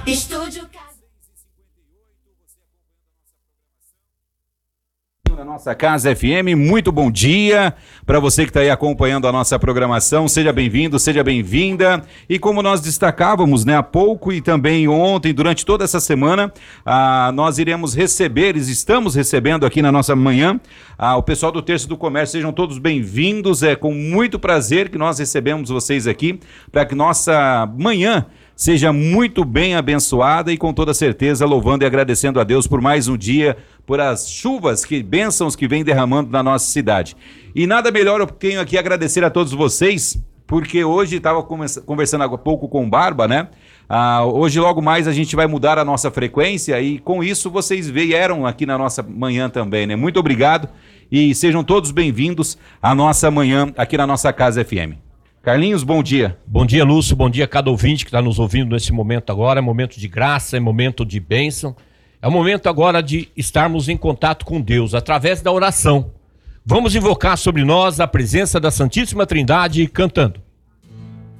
Estúdio na nossa Casa FM, muito bom dia para você que está aí acompanhando a nossa programação, seja bem-vindo, seja bem-vinda, e como nós destacávamos, há pouco e também ontem, durante toda essa semana, nós estamos recebendo aqui na nossa manhã, o pessoal do Terço do Comércio. Sejam todos bem-vindos, é com muito prazer que nós recebemos vocês aqui, para que nossa manhã seja muito bem abençoada e com toda certeza louvando e agradecendo a Deus por mais um dia, por as chuvas, bênçãos que vem derramando na nossa cidade. E nada melhor, eu tenho aqui agradecer a todos vocês, porque hoje estava conversando há pouco com o Barba, hoje logo mais a gente vai mudar a nossa frequência e com isso vocês vieram aqui na nossa manhã também, Muito obrigado e sejam todos bem-vindos à nossa manhã aqui na nossa Casa FM. Carlinhos, bom dia. Bom dia, Lúcio, bom dia a cada ouvinte que está nos ouvindo nesse momento agora. É momento de graça, é momento de bênção. É o momento agora de estarmos em contato com Deus através da oração. Vamos invocar sobre nós a presença da Santíssima Trindade cantando.